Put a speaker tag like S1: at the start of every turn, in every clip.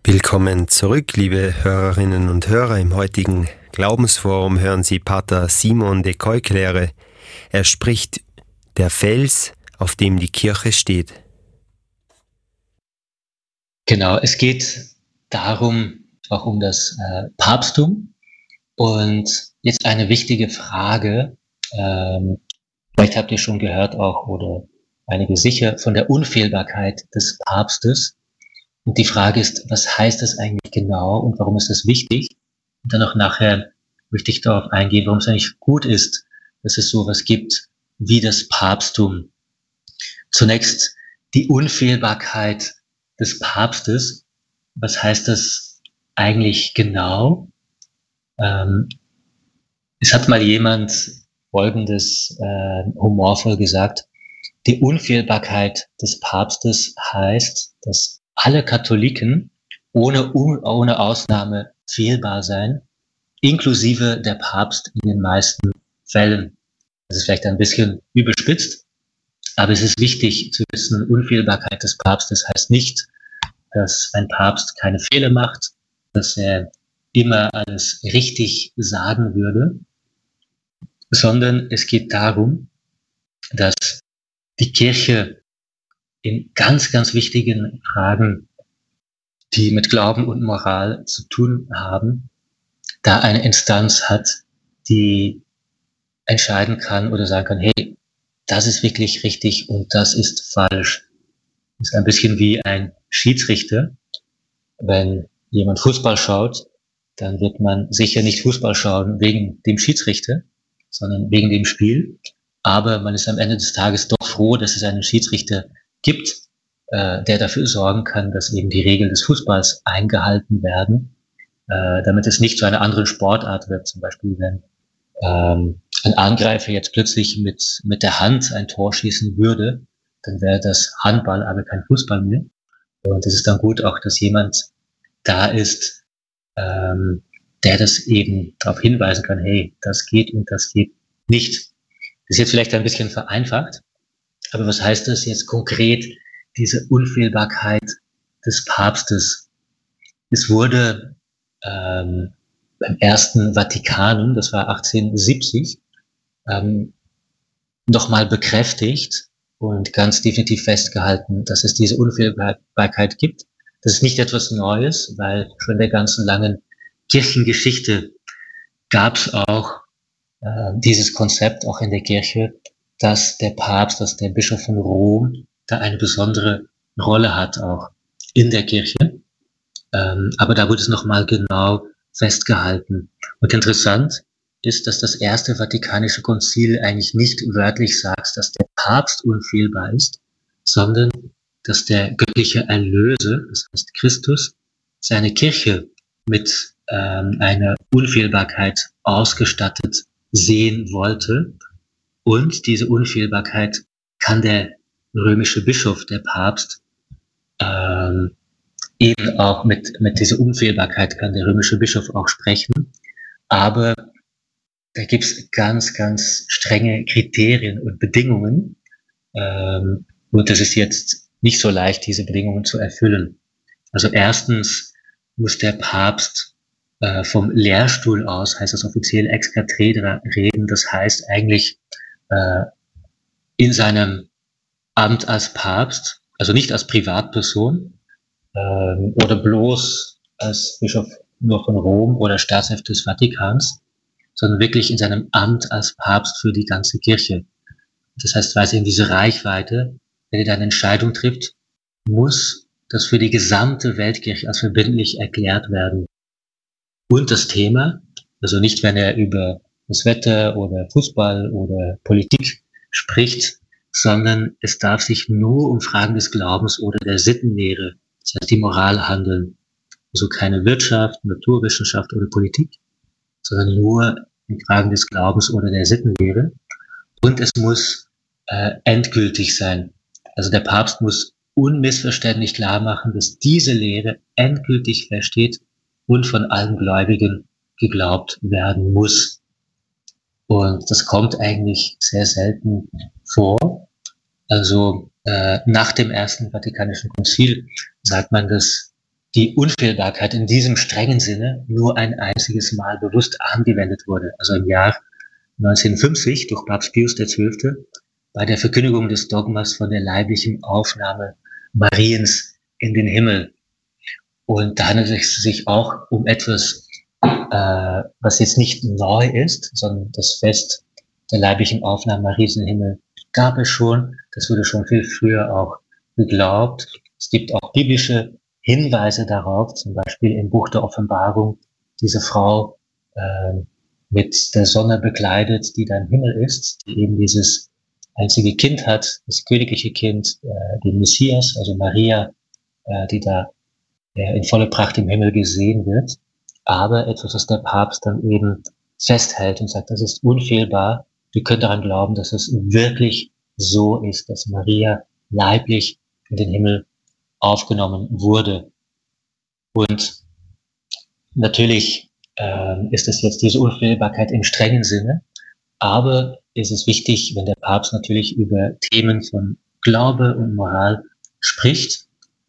S1: Willkommen zurück, liebe Hörerinnen und Hörer. Im heutigen Glaubensforum hören Sie Pater Simon de Keuklere. Er spricht der Fels, auf dem die Kirche steht.
S2: Genau, es geht darum, auch um das Papsttum. Und jetzt eine wichtige Frage, vielleicht habt ihr schon gehört auch, oder einige sicher, von der Unfehlbarkeit des Papstes. Und die Frage ist, was heißt das eigentlich genau und warum ist das wichtig? Und dann auch nachher möchte ich darauf eingehen, warum es eigentlich gut ist, dass es sowas gibt wie das Papsttum. Zunächst die Unfehlbarkeit des Papstes. Was heißt das eigentlich genau? Es hat mal jemand Folgendes humorvoll gesagt: Die Unfehlbarkeit des Papstes heißt, dass alle Katholiken ohne Ausnahme fehlbar sein, inklusive der Papst in den meisten Fällen. Das ist vielleicht ein bisschen überspitzt, aber es ist wichtig zu wissen, Unfehlbarkeit des Papstes heißt nicht, dass ein Papst keine Fehler macht, dass er immer alles richtig sagen würde, sondern es geht darum, dass die Kirche in ganz, ganz wichtigen Fragen, die mit Glauben und Moral zu tun haben, da eine Instanz hat, die entscheiden kann oder sagen kann, hey, das ist wirklich richtig und das ist falsch. Das ist ein bisschen wie ein Schiedsrichter. Wenn jemand Fußball schaut, dann wird man sicher nicht Fußball schauen wegen dem Schiedsrichter, sondern wegen dem Spiel. Aber man ist am Ende des Tages doch froh, dass es einen Schiedsrichter gibt, der dafür sorgen kann, dass eben die Regeln des Fußballs eingehalten werden, damit es nicht zu einer anderen Sportart wird. Zum Beispiel, wenn ein Angreifer jetzt plötzlich mit der Hand ein Tor schießen würde, dann wäre das Handball, aber kein Fußball mehr. Und es ist dann gut auch, dass jemand da ist, der das eben darauf hinweisen kann, hey, das geht und das geht nicht. Das ist jetzt vielleicht ein bisschen vereinfacht, aber was heißt das jetzt konkret, diese Unfehlbarkeit des Papstes? Es wurde beim ersten Vatikanum, das war 1870, nochmal bekräftigt und ganz definitiv festgehalten, dass es diese Unfehlbarkeit gibt. Das ist nicht etwas Neues, weil schon in der ganzen langen Kirchengeschichte gab es auch dieses Konzept auch in der Kirche, dass der Papst, dass der Bischof von Rom da eine besondere Rolle hat, auch in der Kirche. Aber da wurde es nochmal genau festgehalten. Und interessant ist, dass das erste Vatikanische Konzil eigentlich nicht wörtlich sagt, dass der Papst unfehlbar ist, sondern dass der göttliche Erlöser, das heißt Christus, seine Kirche mit einer Unfehlbarkeit ausgestattet sehen wollte. Und diese Unfehlbarkeit kann der römische Bischof, der Papst, eben auch mit dieser Unfehlbarkeit kann der römische Bischof auch sprechen. Aber da gibt es ganz, ganz strenge Kriterien und Bedingungen. Und das ist jetzt nicht so leicht, diese Bedingungen zu erfüllen. Also erstens muss der Papst vom Lehrstuhl aus, heißt das offiziell ex cathedra, reden. Das heißt eigentlich in seinem Amt als Papst, also nicht als Privatperson oder bloß als Bischof nur von Rom oder Staatschef des Vatikans, sondern wirklich in seinem Amt als Papst für die ganze Kirche. Das heißt, weil es in diese Reichweite, wenn er da eine Entscheidung trifft, muss das für die gesamte Weltkirche als verbindlich erklärt werden. Und das Thema, also nicht, wenn er über das Wetter oder Fußball oder Politik spricht, sondern es darf sich nur um Fragen des Glaubens oder der Sittenlehre, das heißt die Moral, handeln. Also keine Wirtschaft, Naturwissenschaft oder Politik, sondern nur in Fragen des Glaubens oder der Sittenlehre. Und es muss endgültig sein. Also der Papst muss unmissverständlich klar machen, dass diese Lehre endgültig feststeht und von allen Gläubigen geglaubt werden muss. Und das kommt eigentlich sehr selten vor. Also nach dem ersten Vatikanischen Konzil sagt man, dass die Unfehlbarkeit in diesem strengen Sinne nur ein einziges Mal bewusst angewendet wurde. Also im Jahr 1950 durch Papst Pius XII. Bei der Verkündigung des Dogmas von der leiblichen Aufnahme Mariens in den Himmel. Und da handelt es sich auch um etwas, was jetzt nicht neu ist, sondern das Fest der leiblichen Aufnahme Mariens in den Himmel gab es schon. Das wurde schon viel früher auch geglaubt. Es gibt auch biblische Hinweise darauf, zum Beispiel im Buch der Offenbarung, diese Frau mit der Sonne bekleidet, die da im Himmel ist, die eben dieses einzige Kind hat, das königliche Kind, den Messias, also Maria, die da in voller Pracht im Himmel gesehen wird. Aber etwas, was der Papst dann eben festhält und sagt, das ist unfehlbar. Wir können daran glauben, dass es wirklich so ist, dass Maria leiblich in den Himmel aufgenommen wurde. Und natürlich ist es jetzt diese Unfehlbarkeit im strengen Sinne, aber es ist wichtig, wenn der Papst natürlich über Themen von Glaube und Moral spricht,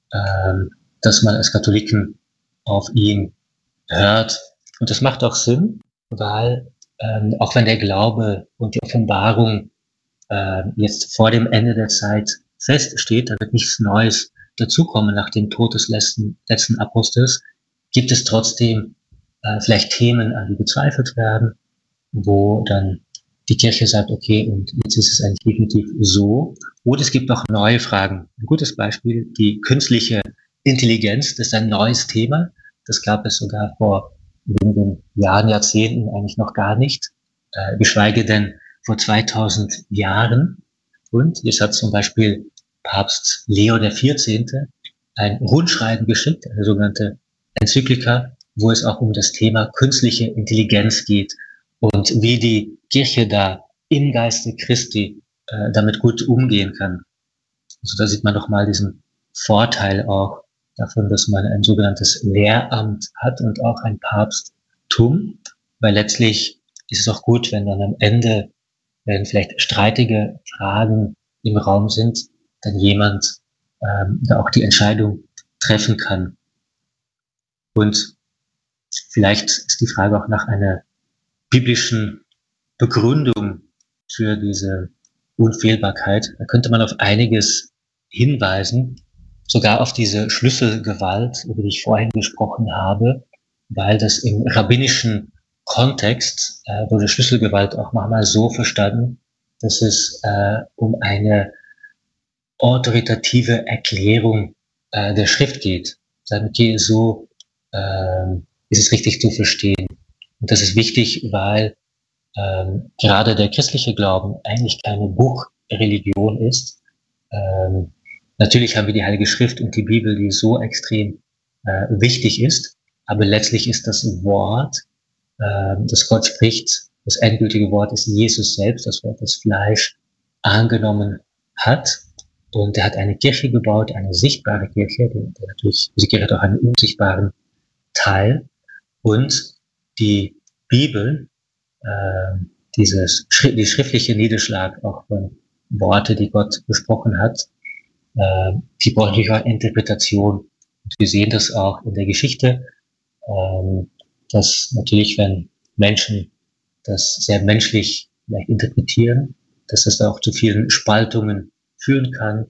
S2: dass man als Katholiken auf ihn hört. Und das macht auch Sinn, weil auch wenn der Glaube und die Offenbarung jetzt vor dem Ende der Zeit feststeht, da wird nichts Neues dazukommen nach dem Tod des letzten Apostels, gibt es trotzdem vielleicht Themen, an die gezweifelt werden, wo dann die Kirche sagt, okay, und jetzt ist es eigentlich definitiv so. Oder es gibt auch neue Fragen. Ein gutes Beispiel, die künstliche Intelligenz, das ist ein neues Thema. Das gab es sogar vor wenigen Jahren, Jahrzehnten eigentlich noch gar nicht, geschweige denn vor 2000 Jahren. Und jetzt hat zum Beispiel Papst Leo XIV. Ein Rundschreiben geschickt, eine sogenannte Enzyklika, wo es auch um das Thema künstliche Intelligenz geht und wie die Kirche da im Geiste Christi damit gut umgehen kann. Also da sieht man doch mal diesen Vorteil auch davon, dass man ein sogenanntes Lehramt hat und auch ein Papsttum, weil letztlich ist es auch gut, wenn dann am Ende, wenn vielleicht streitige Fragen im Raum sind, dann jemand da auch die Entscheidung treffen kann. Und vielleicht ist die Frage auch nach einer biblischen Begründung für diese Unfehlbarkeit. Da könnte man auf einiges hinweisen, sogar auf diese Schlüsselgewalt, über die ich vorhin gesprochen habe, weil das im rabbinischen Kontext wurde Schlüsselgewalt auch manchmal so verstanden, dass es um eine autoritative Erklärung der Schrift geht. Sagen, okay, so ist es richtig zu verstehen. Und das ist wichtig, weil gerade der christliche Glauben eigentlich keine Buchreligion ist. Natürlich haben wir die Heilige Schrift und die Bibel, die so extrem wichtig ist, aber letztlich ist das Wort, das Gott spricht, das endgültige Wort ist Jesus selbst, das Wort, das Fleisch angenommen hat. Und er hat eine Kirche gebaut, eine sichtbare Kirche, die natürlich, diese Kirche hat auch einen unsichtbaren Teil. Und die Bibel, die schriftliche Niederschlag auch von Worte, die Gott gesprochen hat, die brauchen natürlich auch Interpretation. Und wir sehen das auch in der Geschichte, dass natürlich, wenn Menschen das sehr menschlich vielleicht interpretieren, dass das auch zu vielen Spaltungen führen kann.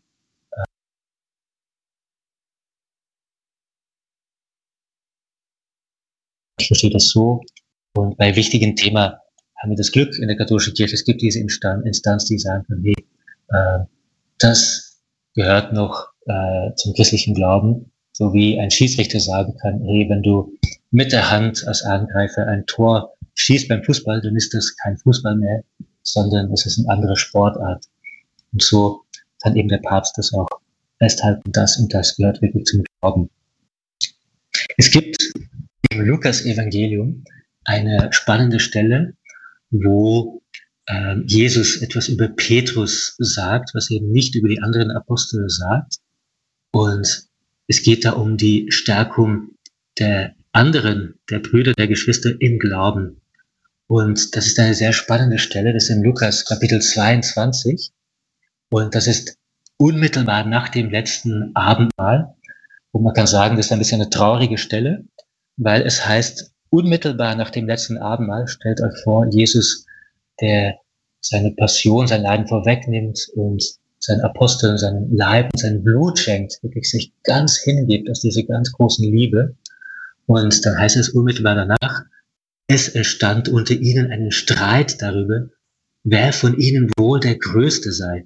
S2: Ich verstehe das so. Und bei wichtigen Themen haben wir das Glück in der katholischen Kirche, es gibt diese Instanz, die sagen kann, hey, das gehört noch zum christlichen Glauben, so wie ein Schiedsrichter sagen kann, hey, wenn du mit der Hand als Angreifer ein Tor schießt beim Fußball, dann ist das kein Fußball mehr, sondern es ist eine andere Sportart. Und so kann eben der Papst das auch festhalten, das und das gehört wirklich zum Glauben. Es gibt im Lukas-Evangelium eine spannende Stelle, wo Jesus etwas über Petrus sagt, was er eben nicht über die anderen Apostel sagt. Und es geht da um die Stärkung der anderen, der Brüder, der Geschwister im Glauben. Und das ist eine sehr spannende Stelle, das ist in Lukas Kapitel 22. Und das ist unmittelbar nach dem letzten Abendmahl. Und man kann sagen, das ist ein bisschen eine traurige Stelle, weil es heißt, unmittelbar nach dem letzten Abendmahl, stellt euch vor, Jesus, der seine Passion, sein Leiden vorwegnimmt und seinen Aposteln seinen Leib und sein Blut schenkt, wirklich sich ganz hingibt aus dieser ganz großen Liebe. Und dann heißt es unmittelbar danach, es entstand unter ihnen einen Streit darüber, wer von ihnen wohl der Größte sei.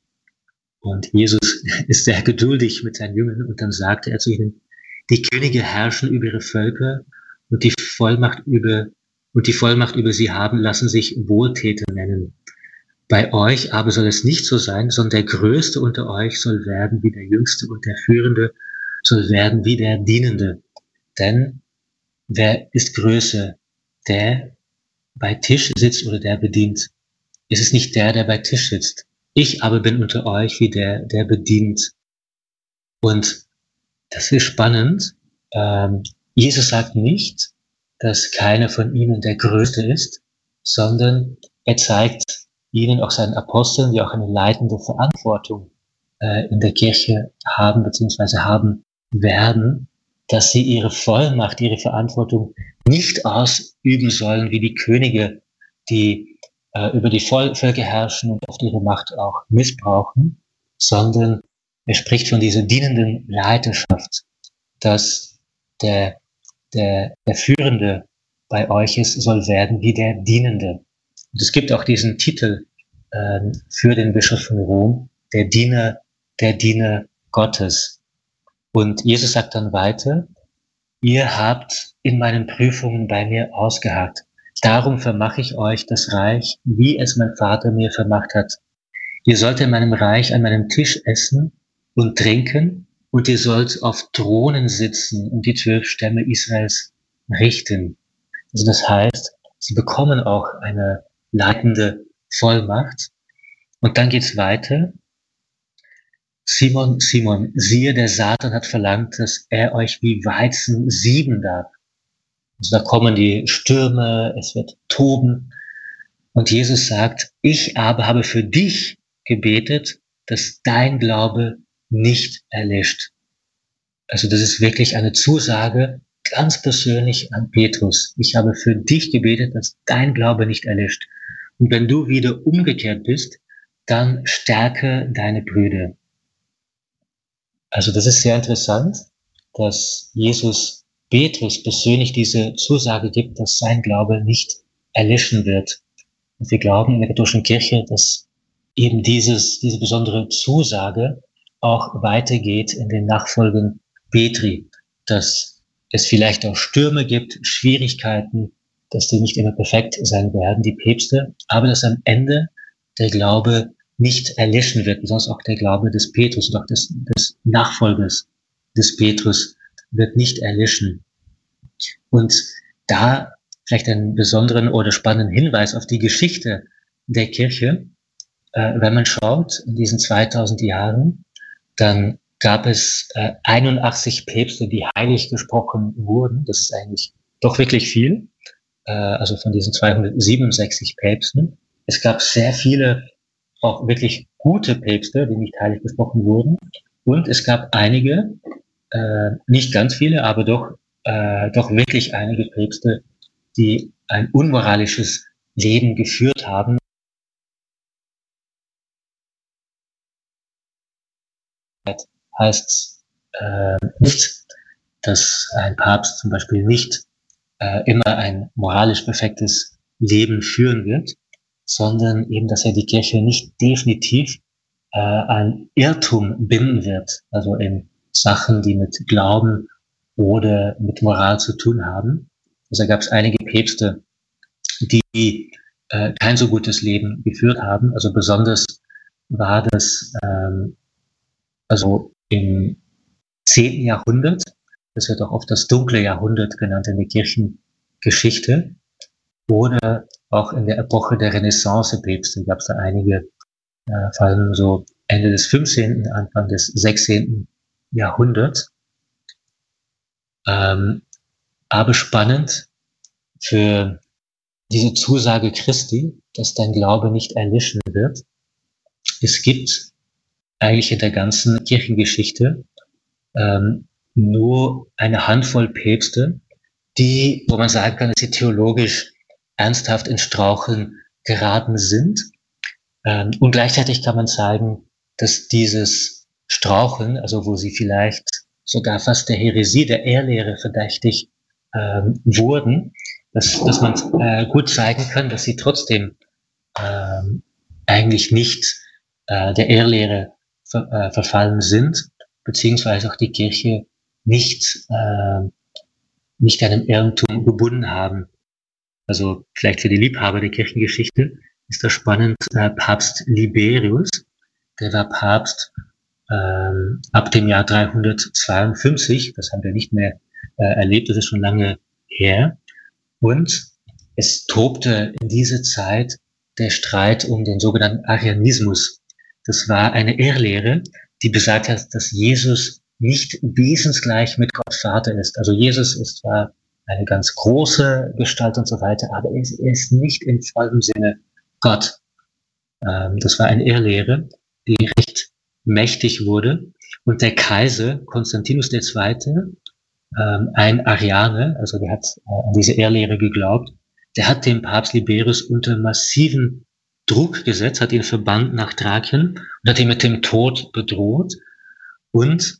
S2: Und Jesus ist sehr geduldig mit seinen Jüngern und dann sagte er zu ihnen, die Könige herrschen über ihre Völker und die Vollmacht über sie haben, lassen sich Wohltäter nennen. Bei euch aber soll es nicht so sein, sondern der Größte unter euch soll werden wie der Jüngste und der Führende soll werden wie der Dienende. Denn wer ist größer, der bei Tisch sitzt oder der bedient? Es ist nicht der, der bei Tisch sitzt. Ich aber bin unter euch wie der, der bedient. Und das ist spannend. Jesus sagt nicht, dass keiner von ihnen der Größte ist, sondern er zeigt ihnen, auch seinen Aposteln, die auch eine leitende Verantwortung in der Kirche haben bzw. haben werden, dass sie ihre Vollmacht, ihre Verantwortung nicht ausüben sollen wie die Könige, die über die Völker herrschen und oft ihre Macht auch missbrauchen, sondern er spricht von dieser dienenden Leiterschaft, dass der Führende bei euch ist, soll werden wie der Dienende. Und es gibt auch diesen Titel für den Bischof von Rom, der Diener Gottes. Und Jesus sagt dann weiter, ihr habt in meinen Prüfungen bei mir ausgeharrt. Darum vermache ich euch das Reich, wie es mein Vater mir vermacht hat. Ihr sollt in meinem Reich an meinem Tisch essen und trinken und ihr sollt auf Thronen sitzen und die 12 Stämme Israels richten. Also das heißt, sie bekommen auch eine leitende Vollmacht. Und dann geht's weiter. Simon, Simon, siehe, der Satan hat verlangt, dass er euch wie Weizen sieben darf. Also da kommen die Stürme, es wird toben. Und Jesus sagt, ich aber habe für dich gebetet, dass dein Glaube nicht erlischt. Also das ist wirklich eine Zusage ganz persönlich an Petrus. Ich habe für dich gebetet, dass dein Glaube nicht erlischt. Und wenn du wieder umgekehrt bist, dann stärke deine Brüder. Also das ist sehr interessant, dass Jesus Petrus persönlich diese Zusage gibt, dass sein Glaube nicht erlischen wird. Und wir glauben in der katholischen Kirche, dass eben diese besondere Zusage auch weitergeht in den Nachfolgen Petri, dass es vielleicht auch Stürme gibt, Schwierigkeiten, dass die nicht immer perfekt sein werden, die Päpste, aber dass am Ende der Glaube nicht erlischen wird, besonders auch der Glaube des Petrus und auch des Nachfolgers des Petrus wird nicht erlischen. Und da vielleicht einen besonderen oder spannenden Hinweis auf die Geschichte der Kirche, wenn man schaut, in diesen 2000 Jahren, dann gab es 81 Päpste, die heilig gesprochen wurden. Das ist eigentlich doch wirklich viel, also von diesen 267 Päpsten. Es gab sehr viele auch wirklich gute Päpste, die nicht heilig gesprochen wurden. Und es gab einige, nicht ganz viele, aber doch wirklich einige Päpste, die ein unmoralisches Leben geführt haben. Heißt nicht, dass ein Papst zum Beispiel nicht immer ein moralisch perfektes Leben führen wird, sondern eben, dass er die Kirche nicht definitiv an Irrtum binden wird, also in Sachen, die mit Glauben oder mit Moral zu tun haben. Also da gab es einige Päpste, die kein so gutes Leben geführt haben. Also besonders war das also im 10. Jahrhundert, das wird auch oft das dunkle Jahrhundert genannt in der Kirchengeschichte, oder auch in der Epoche der Renaissance-Päpste gab es da einige, vor allem so Ende des 15., Anfang des 16. Jahrhunderts. Aber spannend für diese Zusage Christi, dass dein Glaube nicht erlischen wird. Es gibt eigentlich in der ganzen Kirchengeschichte nur eine Handvoll Päpste, die, wo man sagen kann, dass sie theologisch ernsthaft ins Straucheln geraten sind. Und gleichzeitig kann man sagen, dass dieses Straucheln, also wo sie vielleicht sogar fast der Häresie, der Irrlehre verdächtig wurden, dass man gut zeigen kann, dass sie trotzdem eigentlich nicht der Irrlehre verfallen sind, beziehungsweise auch die Kirche nicht einem Irrtum gebunden haben. Also vielleicht für die Liebhaber der Kirchengeschichte ist das spannend. Papst Liberius, der war Papst ab dem Jahr 352, das haben wir nicht mehr erlebt, das ist schon lange her. Und es tobte in dieser Zeit der Streit um den sogenannten Arianismus. Das war eine Irrlehre, die besagt hat, dass Jesus nicht wesensgleich mit Gott Vater ist. Also Jesus ist zwar eine ganz große Gestalt und so weiter, aber er ist nicht im vollen Sinne Gott. Das war eine Irrlehre, die recht mächtig wurde. Und der Kaiser Konstantinus II., ein Arianer, also der hat an diese Irrlehre geglaubt, der hat den Papst Liberius unter massiven Druck gesetzt, hat ihn verbannt nach Thrakien und hat ihn mit dem Tod bedroht und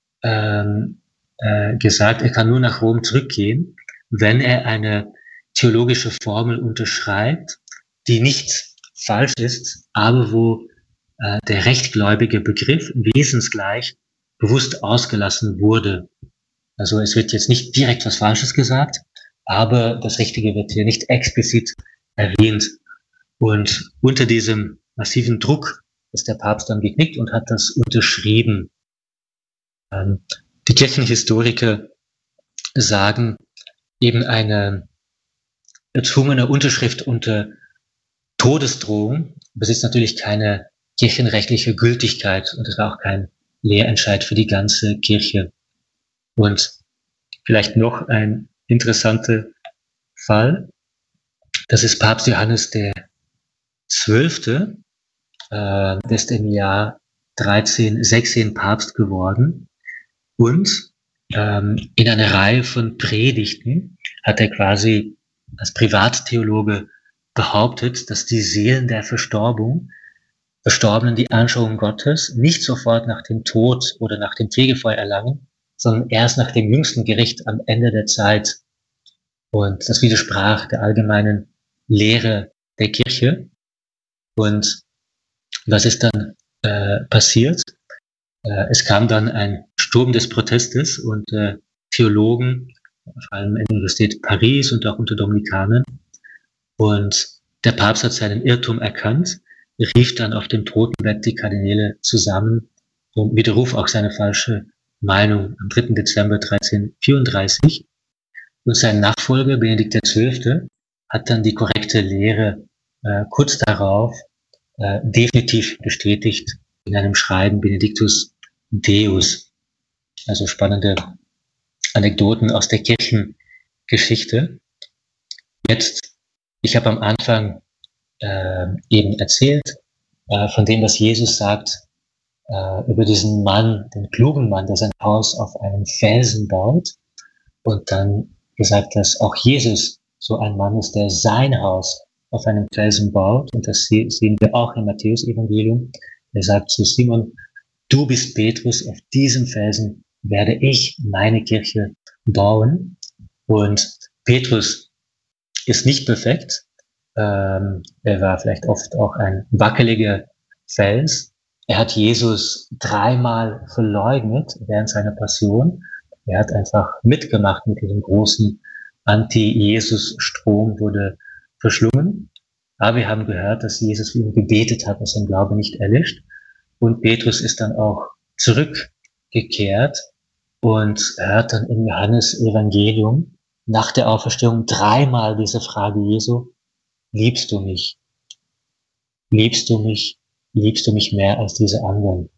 S2: gesagt, er kann nur nach Rom zurückgehen, wenn er eine theologische Formel unterschreibt, die nicht falsch ist, aber wo der rechtgläubige Begriff wesensgleich bewusst ausgelassen wurde. Also es wird jetzt nicht direkt was Falsches gesagt, aber das Richtige wird hier nicht explizit erwähnt. Und unter diesem massiven Druck ist der Papst dann geknickt und hat das unterschrieben. Die Kirchenhistoriker sagen, eben eine erzwungene Unterschrift unter Todesdrohung besitzt natürlich keine kirchenrechtliche Gültigkeit und es war auch kein Lehrentscheid für die ganze Kirche. Und vielleicht noch ein interessanter Fall, das ist Papst Johannes der 12., der ist im Jahr 1316 Papst geworden und in einer Reihe von Predigten hat er quasi als Privattheologe behauptet, dass die Seelen der Verstorbenen die Anschauung Gottes nicht sofort nach dem Tod oder nach dem Fegefeuer erlangen, sondern erst nach dem jüngsten Gericht am Ende der Zeit. Und das widersprach der allgemeinen Lehre der Kirche. Und was ist dann passiert? Es kam dann ein Sturm des Protestes und Theologen, vor allem in der Universität Paris und auch unter Dominikanern. Und der Papst hat seinen Irrtum erkannt, rief dann auf dem Totenbett die Kardinäle zusammen und widerruf auch seine falsche Meinung am 3. Dezember 1334. Und sein Nachfolger, Benedikt XII., hat dann die korrekte Lehre kurz darauf definitiv bestätigt in einem Schreiben Benedictus Deus. Also spannende Anekdoten aus der Kirchengeschichte. Jetzt, ich habe am Anfang eben erzählt von dem, was Jesus sagt über diesen Mann, den klugen Mann, der sein Haus auf einem Felsen baut und dann gesagt, dass auch Jesus so ein Mann ist, der sein Haus auf einem Felsen baut und das sehen wir auch im Matthäus-Evangelium. Er sagt zu Simon, du bist Petrus, auf diesem Felsen werde ich meine Kirche bauen. Und Petrus ist nicht perfekt. Er war vielleicht oft auch ein wackeliger Fels. Er hat Jesus 3-mal verleugnet während seiner Passion. Er hat einfach mitgemacht mit diesem großen Anti-Jesus-Strom, wurde verschlungen. Aber wir haben gehört, dass Jesus für ihn gebetet hat, dass sein Glaube nicht erlischt. Und Petrus ist dann auch zurückgekehrt und hört dann im Johannes-Evangelium nach der Auferstehung 3-mal diese Frage Jesu, liebst du mich? Liebst du mich? Liebst du mich mehr als diese anderen?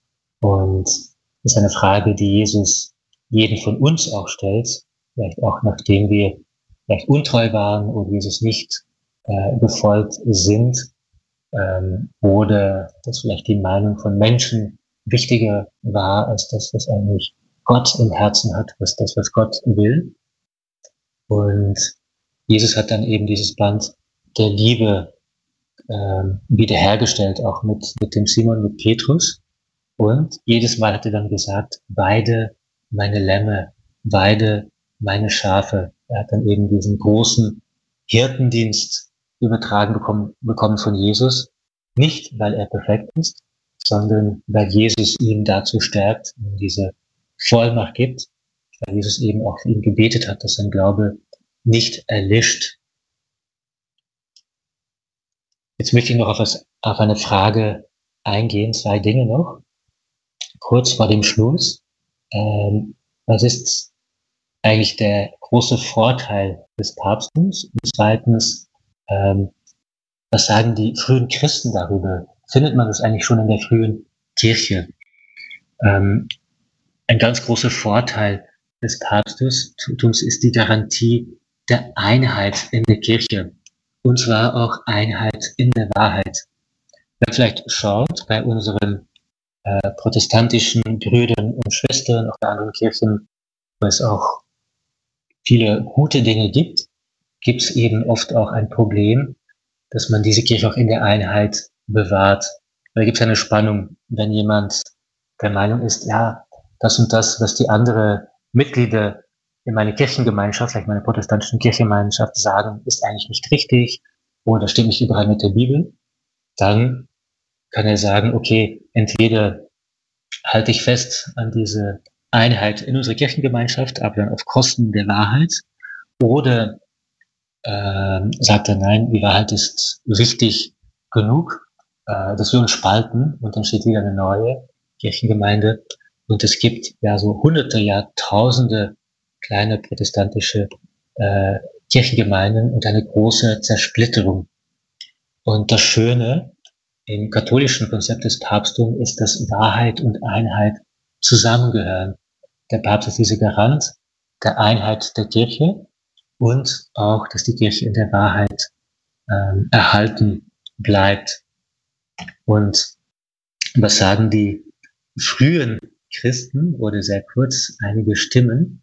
S2: Und das ist eine Frage, die Jesus jeden von uns auch stellt, vielleicht auch nachdem wir vielleicht untreu waren oder Jesus nicht gefolgt sind, oder dass vielleicht die Meinung von Menschen wichtiger war als das, was eigentlich Gott im Herzen hat, was Gott will. Und Jesus hat dann eben dieses Band der Liebe wiederhergestellt, auch mit dem Simon, mit Petrus. Und jedes Mal hat er dann gesagt, weide meine Lämme, weide meine Schafe. Er hat dann eben diesen großen Hirtendienst übertragen bekommen von Jesus. Nicht, weil er perfekt ist, sondern weil Jesus ihn dazu stärkt, ihm diese Vollmacht gibt, weil Jesus eben auch für ihn gebetet hat, dass sein Glaube nicht erlischt. Jetzt möchte ich noch auf eine Frage eingehen, 2 Dinge noch, kurz vor dem Schluss. Was ist eigentlich der große Vorteil des Papsttums? Und zweitens, was sagen die frühen Christen darüber? Findet man das eigentlich schon in der frühen Kirche? Ein ganz großer Vorteil des Papsttums ist die Garantie der Einheit in der Kirche. Und zwar auch Einheit in der Wahrheit. Wer vielleicht schaut bei unseren protestantischen Brüdern und Schwestern, auch bei anderen Kirchen, wo es auch viele gute Dinge gibt, gibt es eben oft auch ein Problem, dass man diese Kirche auch in der Einheit bewahrt. Da gibt es eine Spannung, wenn jemand der Meinung ist, ja, das und das, was die anderen Mitglieder in meiner Kirchengemeinschaft, vielleicht meiner protestantischen Kirchengemeinschaft sagen, ist eigentlich nicht richtig oder stimmt nicht überall mit der Bibel, dann kann er sagen, okay, entweder halte ich fest an diese Einheit in unserer Kirchengemeinschaft, aber dann auf Kosten der Wahrheit, oder sagt er, nein, die Wahrheit ist wichtig genug, dass wir uns spalten und dann steht wieder eine neue Kirchengemeinde und es gibt ja so hunderte, Jahrtausende kleine protestantische Kirchengemeinden und eine große Zersplitterung. Und das Schöne im katholischen Konzept des Papsttums ist, dass Wahrheit und Einheit zusammengehören. Der Papst ist dieser Garant der Einheit der Kirche und auch, dass die Kirche in der Wahrheit erhalten bleibt. Und was sagen die frühen Christen, oder sehr kurz einige Stimmen?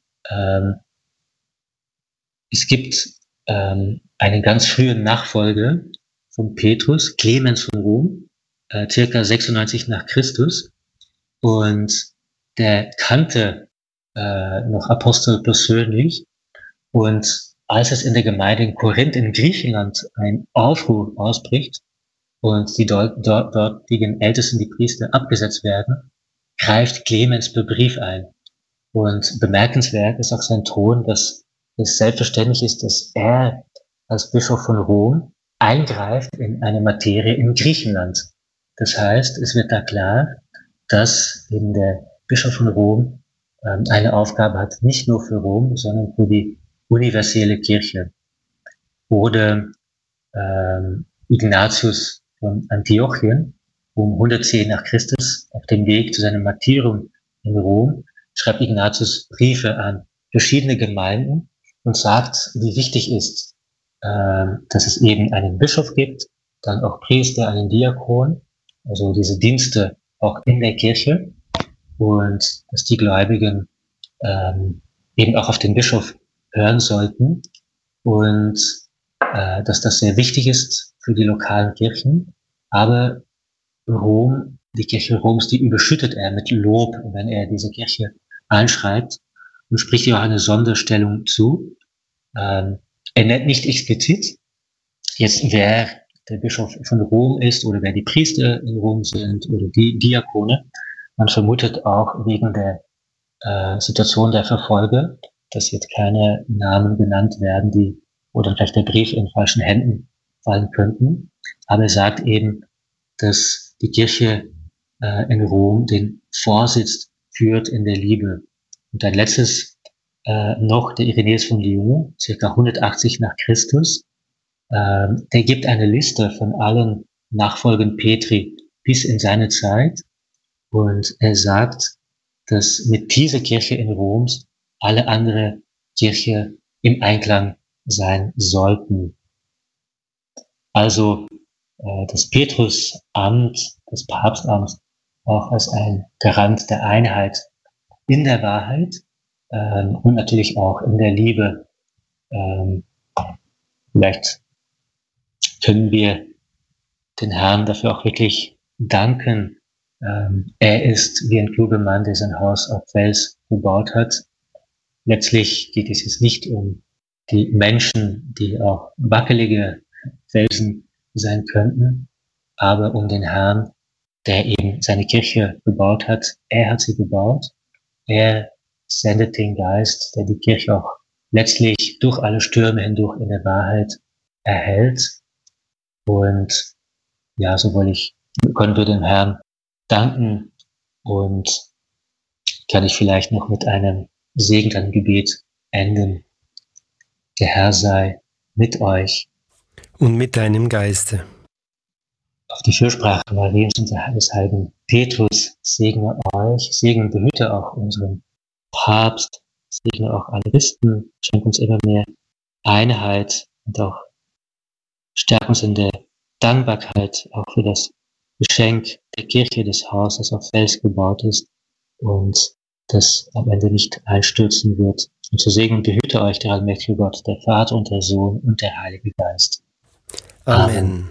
S2: Es gibt einen ganz frühen Nachfolger von Petrus, Clemens von Rom, circa 96 nach Christus. Und der kannte noch Apostel persönlich. Und als es in der Gemeinde in Korinth in Griechenland ein Aufruhr ausbricht und die dortigen Ältesten, die Priester, abgesetzt werden, greift Clemens per Brief ein. Und bemerkenswert ist auch sein Ton, dass es selbstverständlich ist, dass er als Bischof von Rom eingreift in eine Materie in Griechenland. Das heißt, es wird da klar, dass eben der Bischof von Rom eine Aufgabe hat, nicht nur für Rom, sondern für die universelle Kirche. Oder Ignatius von Antiochien, um 110 nach Christus, auf dem Weg zu seinem Martyrium in Rom, schreibt Ignatius Briefe an verschiedene Gemeinden und sagt, wie wichtig ist, dass es eben einen Bischof gibt, dann auch Priester, einen Diakon, also diese Dienste auch in der Kirche, und dass die Gläubigen eben auch auf den Bischof hören sollten und dass das sehr wichtig ist für die lokalen Kirchen. Aber Rom, die Kirche Roms, die überschüttet er mit Lob, wenn er diese Kirche anschreibt und spricht ihr auch eine Sonderstellung zu. Er nennt nicht explizit jetzt, wer der Bischof von Rom ist oder wer die Priester in Rom sind oder die Diakone. Man vermutet auch wegen der Situation der Verfolger, dass jetzt keine Namen genannt werden, die oder vielleicht der Brief in falschen Händen fallen könnten. Aber er sagt eben, dass die Kirche in Rom den Vorsitz führt in der Liebe. Und ein letztes noch, der Irenäus von Lyon, circa 180 nach Christus, der gibt eine Liste von allen Nachfolgern Petri bis in seine Zeit. Und er sagt, dass mit dieser Kirche in Roms alle andere Kirche im Einklang sein sollten. Also das Petrusamt, das Papstamt, auch als ein Garant der Einheit in der Wahrheit und natürlich auch in der Liebe. Vielleicht können wir den Herrn dafür auch wirklich danken. Er ist wie ein kluger Mann, der sein Haus auf Fels gebaut hat. Letztlich geht es jetzt nicht um die Menschen, die auch wackelige Felsen sein könnten, aber um den Herrn, der eben seine Kirche gebaut hat. Er hat sie gebaut. Er sendet den Geist, der die Kirche auch letztlich durch alle Stürme hindurch in der Wahrheit erhält. Und ja, können wir dem Herrn danken und kann ich vielleicht noch mit einem segnenden Gebet enden. Der Herr sei mit euch.
S1: Und mit deinem Geiste.
S2: Auf die Fürsprache Mariens und des heiligen Petrus segne euch, segne und behüte auch unseren Papst, segne auch alle Christen, schenke uns immer mehr Einheit und auch stärke uns in der Dankbarkeit auch für das Geschenk der Kirche, des Hauses, das auf Fels gebaut ist und das am Ende nicht einstürzen wird. Und zu segnen und behüte euch der allmächtige Gott, der Vater und der Sohn und der Heilige Geist.
S1: Amen.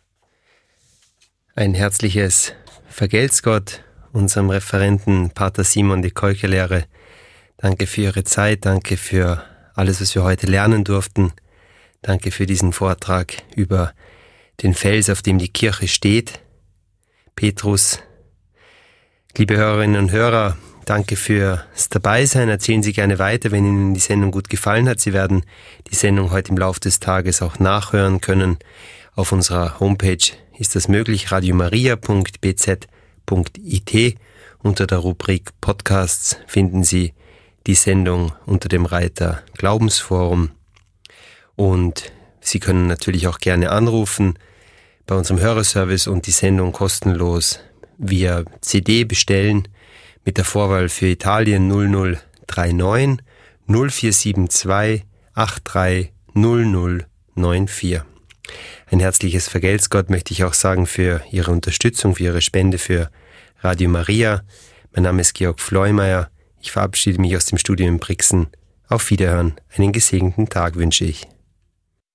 S1: Ein herzliches Vergelt's Gott unserem Referenten Pater Simon de Keukelere. Danke für Ihre Zeit, danke für alles, was wir heute lernen durften. Danke für diesen Vortrag über den Fels, auf dem die Kirche steht. Petrus, liebe Hörerinnen und Hörer, danke fürs Dabeisein. Erzählen Sie gerne weiter, wenn Ihnen die Sendung gut gefallen hat. Sie werden die Sendung heute im Laufe des Tages auch nachhören können. Auf unserer Homepage ist das möglich, radiomaria.bz.it. Unter der Rubrik Podcasts finden Sie die Sendung unter dem Reiter Glaubensforum. Und Sie können natürlich auch gerne anrufen bei unserem Hörerservice und die Sendung kostenlos via CD bestellen mit der Vorwahl für Italien 0039 0472 83 0094. Ein herzliches Vergelt's Gott möchte ich auch sagen für Ihre Unterstützung, für Ihre Spende für Radio Maria. Mein Name ist Georg Fleumeier. Ich verabschiede mich aus dem Studio in Brixen. Auf Wiederhören. Einen gesegneten Tag wünsche ich.